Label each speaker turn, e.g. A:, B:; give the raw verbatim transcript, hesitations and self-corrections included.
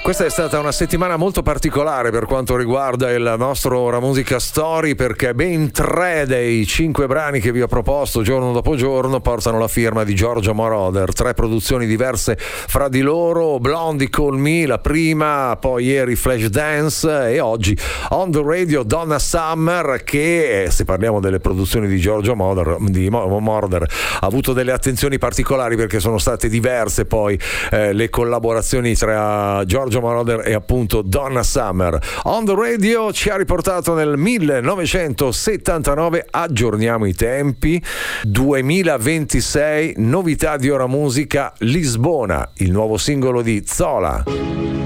A: Questa è stata una settimana molto particolare per quanto riguarda il nostro Ora Musica Story, perché ben tre dei cinque brani che vi ho proposto giorno dopo giorno portano la firma di Giorgio Moroder. Tre produzioni diverse fra di loro: Blondie Call Me, la prima, poi ieri Flashdance e oggi On The Radio Donna Summer, che, se parliamo delle produzioni di Giorgio Moroder, di Moroder ha avuto delle attenzioni particolari perché sono state diverse poi eh, le collaborazioni tra Giorgio Moroder e appunto Donna Summer. On The Radio ci ha riportato nel millenovecentosettantanove, aggiorniamo i tempi, duemilaventisei, novità di Ora Musica, Lisbona, il nuovo singolo di Zola.